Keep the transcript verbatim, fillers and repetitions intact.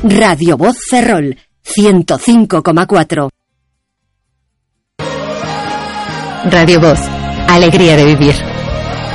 Radio Voz Ferrol, ciento cinco coma cuatro. Radio Voz, alegría de vivir.